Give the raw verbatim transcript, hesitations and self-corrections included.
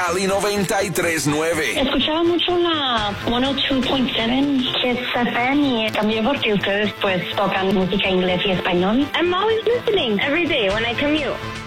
Cali noventa y tres punto nueve. Escuchaba mucho la ciento dos punto siete Kiss F M y también porque ustedes pues tocan música inglés y español. I'm always listening every day when I commute.